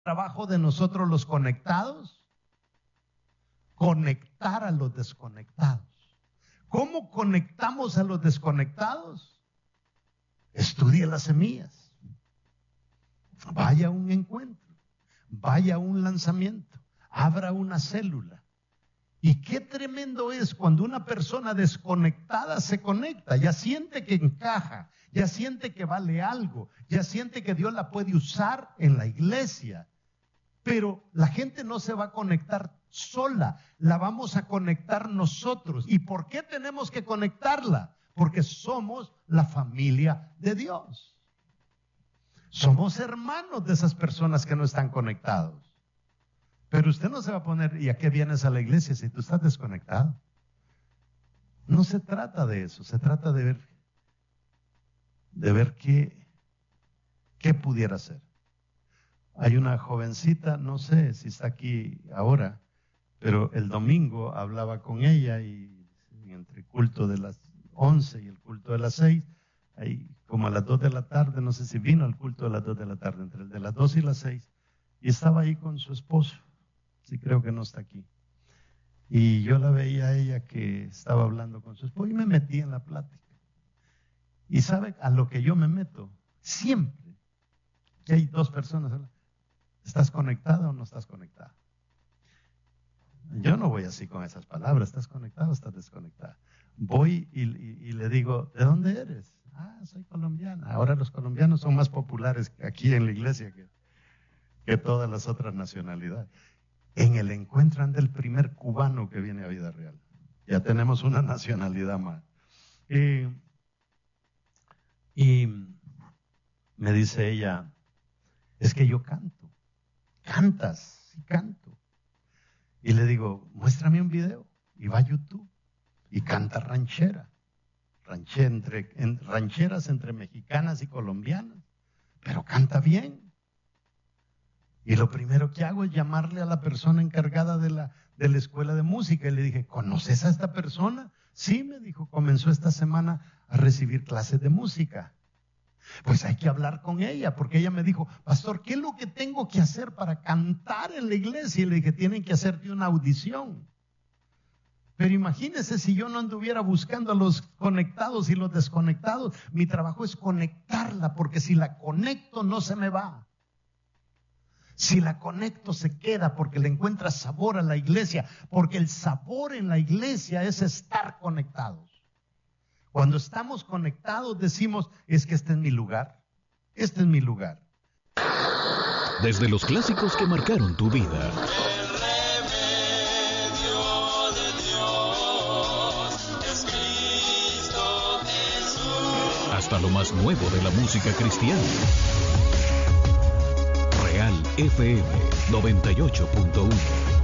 trabajo de nosotros los conectados? Conectar a los desconectados. ¿Cómo conectamos a los desconectados? Estudie las semillas. Vaya a un encuentro. Vaya a un lanzamiento. Abra una célula. Y qué tremendo es cuando una persona desconectada se conecta, ya siente que encaja, ya siente que vale algo, ya siente que Dios la puede usar en la iglesia. Pero la gente no se va a conectar sola, la vamos a conectar nosotros. ¿Y por qué tenemos que conectarla? Porque somos la familia de Dios. Somos hermanos de esas personas que no están conectados. Pero usted no se va a poner, ¿y a qué vienes a la iglesia si tú estás desconectado? No se trata de eso, se trata de ver qué pudiera ser. Hay una jovencita, no sé si está aquí ahora, pero el domingo hablaba con ella y entre el culto de las 11 y el culto de las 6, ahí como a las 2 de la tarde, no sé si vino al culto de las 2 de la tarde, entre el de las 2 y las 6, y estaba ahí con su esposo. Sí, creo que no está aquí. Y yo la veía a ella que estaba hablando con su esposo y me metí en la plática. Y sabe a lo que yo me meto, siempre que hay dos personas, ¿estás conectada o no estás conectada? Yo no voy así con esas palabras, ¿estás conectada o estás desconectada? Voy y le digo, ¿de dónde eres? Ah, soy colombiana. Ahora los colombianos son más populares aquí en la iglesia que todas las otras nacionalidades. En el encuentro anda el primer cubano que viene a Vida Real. Ya tenemos una nacionalidad más. Y me dice ella, es que yo canto. ¿Cantas? Sí, canto. Y le digo, muéstrame un video. Y va a YouTube. Y canta rancheras entre mexicanas y colombianas. Pero canta bien. Y lo primero que hago es llamarle a la persona encargada de la escuela de música. Y le dije, ¿conoces a esta persona? Sí, me dijo, comenzó esta semana a recibir clases de música. Pues hay que hablar con ella, porque ella me dijo, pastor, ¿qué es lo que tengo que hacer para cantar en la iglesia? Y le dije, tienen que hacerte una audición. Pero imagínese si yo no anduviera buscando a los conectados y los desconectados. Mi trabajo es conectarla, porque si la conecto no se me va. Si la conecto se queda porque le encuentra sabor a la iglesia, porque el sabor en la iglesia es estar conectados. Cuando estamos conectados decimos, es que este es mi lugar, este es mi lugar. Desde los clásicos que marcaron tu vida. El remedio de Dios es Cristo Jesús. Hasta lo más nuevo de la música cristiana. Real FM 98.1